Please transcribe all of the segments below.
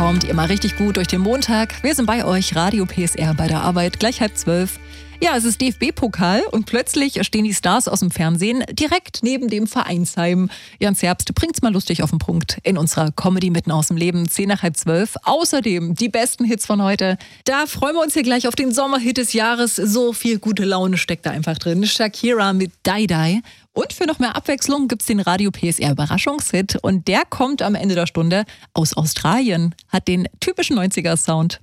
kommt ihr mal richtig gut durch den Montag. Wir sind bei euch, Radio PSR bei der Arbeit, gleich 11:30. Ja, es ist DFB-Pokal und plötzlich stehen die Stars aus dem Fernsehen direkt neben dem Vereinsheim. Jans Herbst bringt's mal lustig auf den Punkt in unserer Comedy mitten aus dem Leben, 11:10. Außerdem die besten Hits von heute. Da freuen wir uns hier gleich auf den Sommerhit des Jahres. So viel gute Laune steckt da einfach drin. Shakira mit Die Die. Und für noch mehr Abwechslung gibt's den Radio PSR Überraschungshit. Und der kommt am Ende der Stunde aus Australien, hat den typischen 90er-Sound.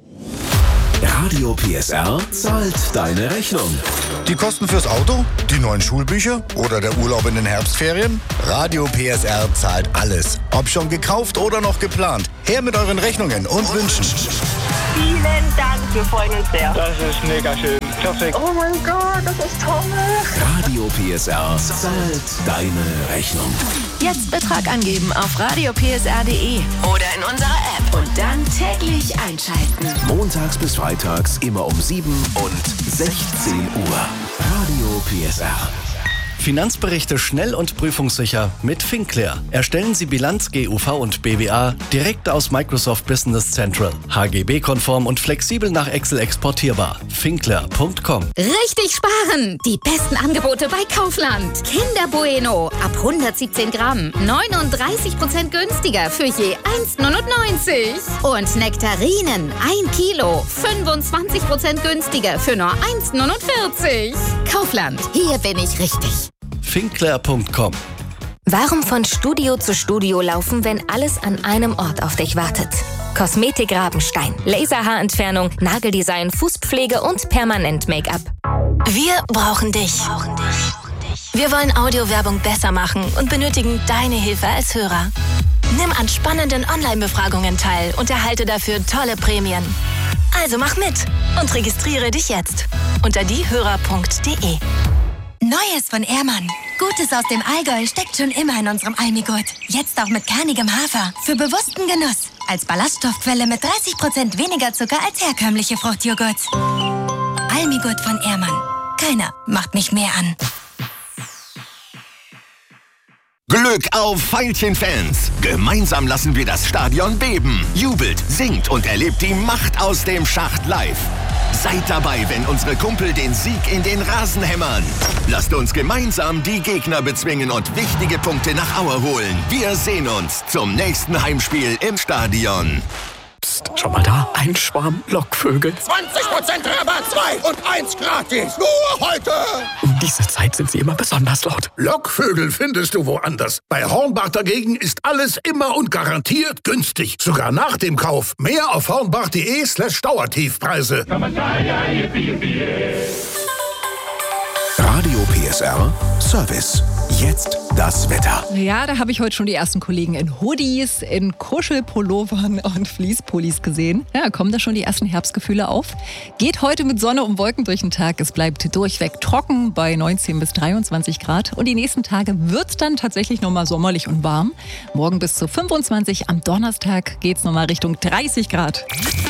Radio PSR zahlt deine Rechnung. Die Kosten fürs Auto? Die neuen Schulbücher? Oder der Urlaub in den Herbstferien? Radio PSR zahlt alles. Ob schon gekauft oder noch geplant. Her mit euren Rechnungen und Wünschen. Vielen Dank, wir freuen uns sehr. Das ist mega schön. Perfekt. Oh mein Gott, das ist toll. Radio PSR zahlt deine Rechnung. Jetzt Betrag angeben auf radiopsr.de oder in unserer App und dann täglich einschalten. Montags bis freitags immer um 7 und 16 Uhr. Radio PSR. Finanzberichte schnell und prüfungssicher mit Finclair. Erstellen Sie Bilanz, GUV und BWA direkt aus Microsoft Business Central. HGB-konform und flexibel nach Excel exportierbar. Finclair.com. Richtig sparen! Die besten Angebote bei Kaufland. Kinder Bueno ab 117 Gramm. 39% günstiger für je 1,99. Und Nektarinen 1 Kilo. 25% günstiger für nur 1,49. Kaufland, hier bin ich richtig. Finclair.com. Warum von Studio zu Studio laufen, wenn alles an einem Ort auf dich wartet? Kosmetik Rabenstein, Laserhaarentfernung, Nageldesign, Fußpflege und Permanent-Make-up. Wir brauchen dich. Wir wollen Audiowerbung besser machen und benötigen deine Hilfe als Hörer. Nimm an spannenden Online-Befragungen teil und erhalte dafür tolle Prämien. Also mach mit und registriere dich jetzt unter diehörer.de. Neues von Ehrmann. Gutes aus dem Allgäu steckt schon immer in unserem Almigurt. Jetzt auch mit kernigem Hafer. Für bewussten Genuss. Als Ballaststoffquelle mit 30% weniger Zucker als herkömmliche Fruchtjoghurts. Almigurt von Ehrmann. Keiner macht mich mehr an. Glück auf Veilchen-Fans! Gemeinsam lassen wir das Stadion beben. Jubelt, singt und erlebt die Macht aus dem Schacht live. Seid dabei, wenn unsere Kumpel den Sieg in den Rasen hämmern. Lasst uns gemeinsam die Gegner bezwingen und wichtige Punkte nach Aue holen. Wir sehen uns zum nächsten Heimspiel im Stadion. Psst, schau mal da, ein Schwarm Lockvögel. 20% Rabatt, 2 und 1 gratis. Nur heute. Um diese Zeit sind sie immer besonders laut. Lockvögel findest du woanders. Bei Hornbach dagegen ist alles immer und garantiert günstig. Sogar nach dem Kauf. Mehr auf hornbach.de/Dauertiefpreise. Radio PSR Service. Jetzt das Wetter. Ja, da habe ich heute schon die ersten Kollegen in Hoodies, in Kuschelpullovern und Fließpullis gesehen. Ja, kommen da schon die ersten Herbstgefühle auf. Geht heute mit Sonne und Wolken durch den Tag. Es bleibt durchweg trocken bei 19 bis 23 Grad. Und die nächsten Tage wird es dann tatsächlich nochmal sommerlich und warm. Morgen bis zu 25, am Donnerstag geht es nochmal Richtung 30 Grad.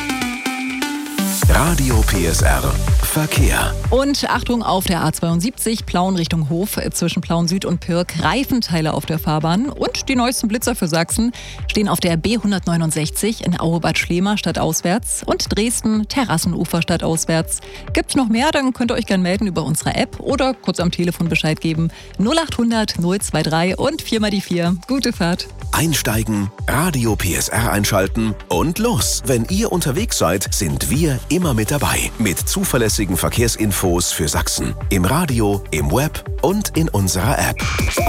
Radio PSR Verkehr. Und Achtung auf der A72, Plauen Richtung Hof, zwischen Plauen Süd und Pirk, Reifenteile auf der Fahrbahn. Und die neuesten Blitzer für Sachsen stehen auf der B169 in Aue-Bad Schlema stadtauswärts und Dresden Terrassenufer stadtauswärts. Gibt's noch mehr, dann könnt ihr euch gerne melden über unsere App oder kurz am Telefon Bescheid geben. 0800 023 und 4 mal die 4. Gute Fahrt. Einsteigen, Radio PSR einschalten und los. Wenn ihr unterwegs seid, sind wir immer mit dabei. Mit zuverlässigen Verkehrsinfos für Sachsen. Im Radio, im Web und in unserer App.